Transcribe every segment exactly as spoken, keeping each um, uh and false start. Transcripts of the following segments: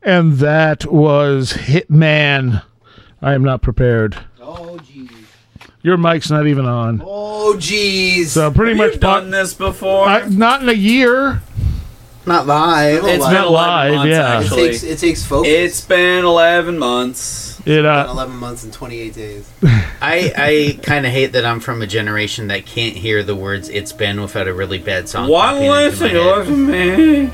And that was Hitman. I am not prepared. Oh, geez. Your mic's not even on. Oh, geez. So pretty Have much you done this before? I, not in a year. Not live. It's live. been eleven live, months, yeah. It actually. takes, it takes focus. It's been eleven months. It been uh, eleven months and twenty-eight days. I, I kind of hate that I'm from a generation that can't hear the words "It's Been" without a really bad song. One popping into listen, my you head. love me.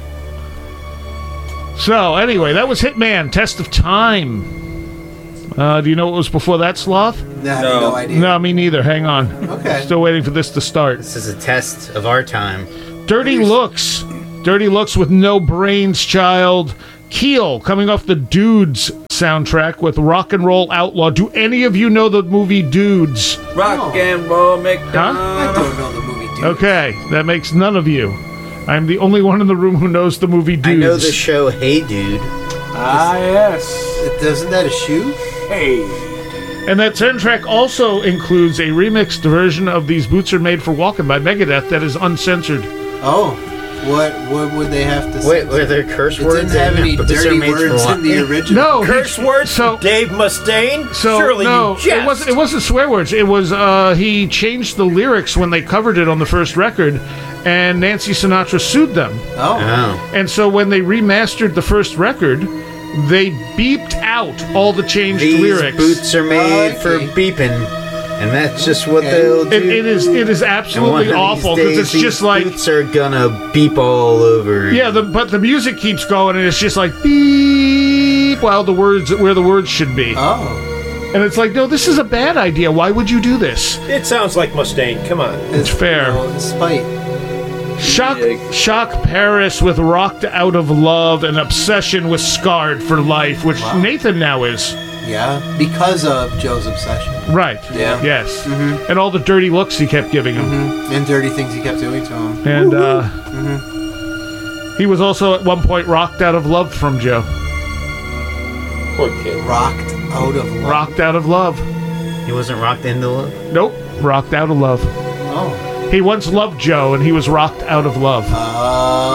so anyway, that was Hitman, Test of Time. Uh, do you know what was before that, Sloth? No, I have No. no idea. No, me neither. Hang on. Okay. Still waiting for this to start. This is a test of our time. Dirty Looks. Dirty Looks with No Brains Child. Keel, coming off the Dudes soundtrack with Rock and Roll Outlaw. Do any of you know the movie Dudes? Rock No. and roll I McDonald. don't know the movie, dude. Okay, that makes none of you. I'm the only one in the room who knows the movie Dudes. I know the show Hey Dude. Ah, yes. Isn't that a shoe? Hey. And that soundtrack also includes a remixed version of These Boots Are Made for Walking by Megadeth that is uncensored. Oh. What What would they have to say? Wait, were there curse It words didn't have in any Boots Are dirty Made for words in the Walking? original. No, he- Curse words so- from Dave Mustaine? So Surely no, you jest. it wasn't. It wasn't swear words. It was. Uh, he changed the lyrics when they covered it on the first record, and Nancy Sinatra sued them. Oh. Oh. And so when they remastered the first record, they beeped out all the changed These lyrics. boots are made Okay. for beeping, and that's just what Okay. they'll do. It, it is. It is And one absolutely of awful these because days, it's these just like. boots are gonna beep all over. Yeah, the, but the music keeps going, and it's just like beep while the words where the words should be, Oh. and it's like, no, this is a bad idea. Why would you do this? It sounds like Mustaine. Come on. It's fair. You know, spite. Shock, Yeah. Shock Paris with Rocked Out of Love and Obsession with Scarred for Life, which Wow. Nathan now is. Yeah. Because of Joe's obsession. Right. Yeah. Yes. Mhm. And all the dirty looks he kept giving him. Mm-hmm. And dirty things he kept doing to him. And uh, Mm-hmm. he was also at one point rocked out of love from Joe. Poor kid. Rocked out of love. Rocked out of love. He wasn't rocked into love. Nope. Rocked out of love. Oh. He once loved Joe, and he was rocked out of love. Oh.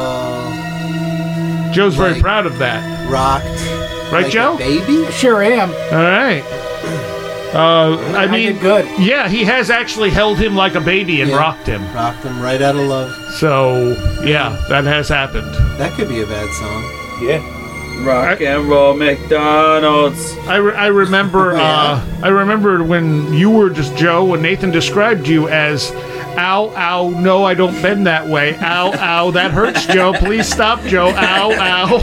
Joe's very like- proud of that. Rocked. Right, like Joe? A baby? Sure am. All right. Uh, I I mean, did good. yeah, he has actually held him like a baby and Yeah. rocked him. Rocked him right out of love. So, yeah, that has happened. That could be a bad song. Yeah. Rock and roll McDonald's. I, re- I remember uh, I remember when you were just Joe, when Nathan described you as ow, ow, no, I don't bend that way. Ow, ow, that hurts, Joe. Please stop, Joe. Ow, ow.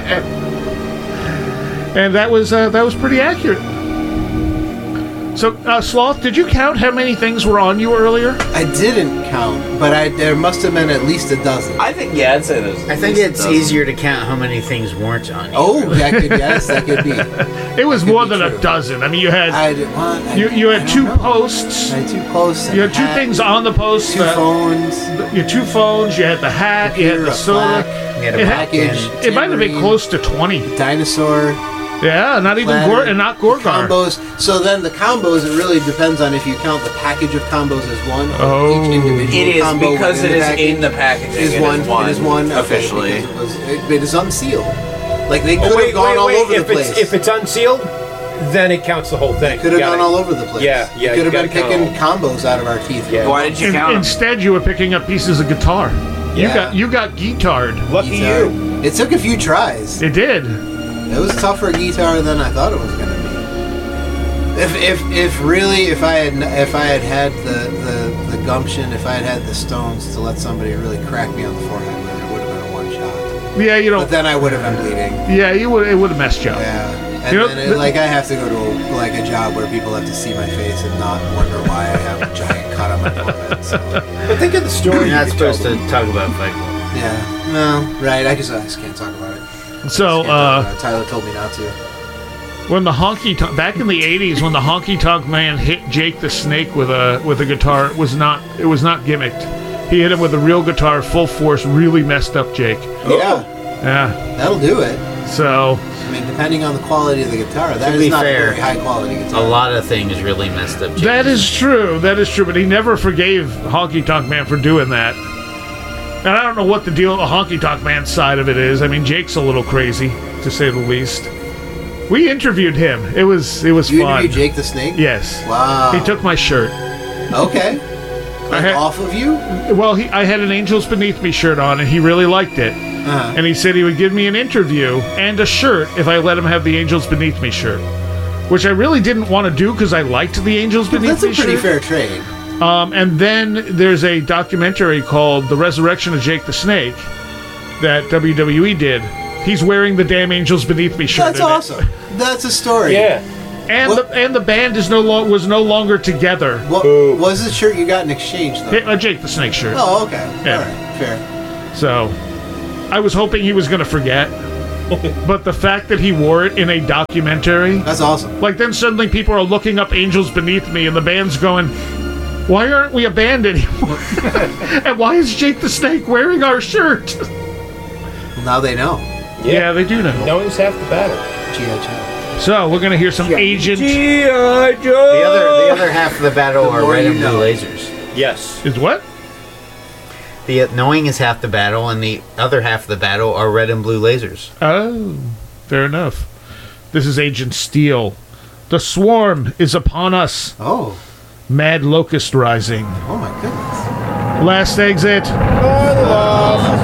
And that was uh, that was pretty accurate. So, uh, Sloth, did you count how many things were on you earlier? I didn't count, but I there must have been at least a dozen. I think, yeah, I'd say there's. I think it's easier to count how many things weren't on you. Oh, that could yes, that could be. It was could more be than true. a dozen. I mean, you had I did what? I, you you I had don't two know. posts. I had two posts. and You a had two hat, things on the post. Two that- phones. Your two phones. You had the hat. You had Computer, the a soda. plaque, You had a It, package. had, it might have been tambourine, close to twenty. Dinosaur. Yeah, not even platter, Gor- and not Gorgar. combos. So then the combos, it really depends on if you count the package of combos as one. Or Oh. each individual It is combo because within it the is package in the packaging. Is It one. is one. It is one okay, officially. because It, was, it, it is unsealed. Like they could Oh, have wait, gone wait, all wait. over If the it's place. if it's unsealed, then it counts the whole thing. Could have Got gone it. all over the place. Yeah, yeah, You could you have been gotta count picking combos out of our teeth. Yeah. Why did you In- count 'em? instead, you were picking up pieces of guitar. You Yeah. got you got guitared. Lucky Guitar. you. It took a few tries. It did. It was tougher guitar than I thought it was going to be. If, if, if really, if I had if I had had the, the, the gumption, if I had had the stones to let somebody really crack me on the forehead with it, it would have been a one shot. Yeah, you know. But then I would have been bleeding. Yeah, you would. It would have messed you up. Yeah. And You know, then it, the- like I have to go to a, like a job where people have to see my face and not wonder why I have a giant cut on my forehead. So But think of the story. You're not you could tell supposed to them. talk about Fight Club. yeah, no, right. I just I just can't talk about it. So, Can't talk uh, about it. Tyler told me not to. when the honky tonk back in the eighties, when the honky tonk man hit Jake the Snake with a with a guitar, it was not it was not gimmicked. He hit him with a real guitar, full force, really messed up Jake. Yeah, Yeah. that'll do it. So I mean, depending on the quality of the guitar, that To is be not fair, a very high quality A guitar. lot of things really messed up. Jake. that is true. That is true. But he never forgave Honky Tonk Man for doing that. And I don't know what the deal, the Honky Tonk Man side of it is. I mean, Jake's a little crazy, to say the least. We interviewed him. It was it was You fun. interviewed Jake the Snake? Yes. Wow. He took my shirt. Okay. Like had- off of you? Well, he, I had an Angels Beneath Me shirt on, and he really liked it. Uh-huh. And he said he would give me an interview and a shirt if I let him have the Angels Beneath Me shirt. Which I really didn't want to do because I liked the Angels Beneath That's a Me pretty shirt. fair trade. Um, and then there's a documentary called The Resurrection of Jake the Snake that W W E did. He's wearing the damn Angels Beneath Me shirt. That's in it. awesome. That's a story. Yeah. And What- the and the band is no lo- was no longer together. What Boo. was the shirt you got in exchange, though? A Jake the Snake shirt. Oh, okay. Yeah. All right. Fair. So I was hoping he was going to forget. But the fact that he wore it in a documentary, That's awesome. like then suddenly people are looking up Angels Beneath Me and the band's going, why aren't we a band anymore? And why is Jake the Snake wearing our shirt? Well, now they know. Yeah, they do know. Knowing's half the battle. G I So we're going to hear some Agent... G I. Joe. The other, the other half of the battle The are more red you and blue know. lasers. Yes. Is what? The knowing is half the battle, and the other half of the battle are red and blue lasers. Oh, fair enough. This is Agent Steel. The swarm is upon us. Oh. Mad locust rising. Oh, my goodness. Last exit. By the laws.